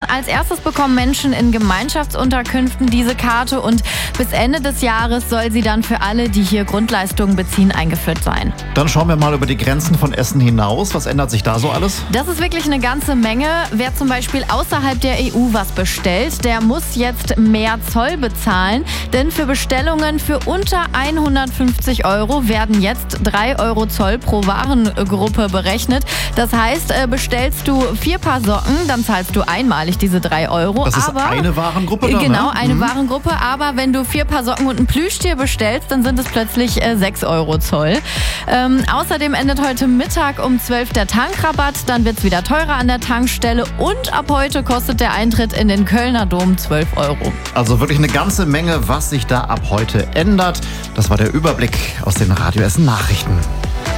Als erstes bekommen Menschen in Gemeinschaftsunterkünften diese Karte und bis Ende des Jahres soll sie dann für alle, die hier Grundleistungen beziehen, eingeführt sein. Dann schauen wir mal über die Grenzen von Essen hinaus. Was ändert sich da so alles? Das ist wirklich eine ganze Menge. Wer zum Beispiel außerhalb der EU was bestellt, der muss jetzt mehr Zoll bezahlen. Denn für Bestellungen für unter 150 € werden jetzt 3 € Zoll pro Warengruppe berechnet. Das heißt, bestellst du 4 Paar Socken, dann zahlst du einmalig diese 3 €. Das ist eine Warengruppe dann, Genau, ne? eine Warengruppe. Aber wenn du 4 Paar Socken und ein Plüschtier bestellst, dann sind es plötzlich 6 € Zoll. Außerdem endet heute Mittag um 12 der Tankrabatt. Dann wird es wieder teurer an der Tankstelle. Und ab heute kostet der Eintritt in den Kölner Dom 12 €. Also wirklich eine ganze Menge, was sich da ab heute ändert. Das war der Überblick aus den Radio Essen Nachrichten.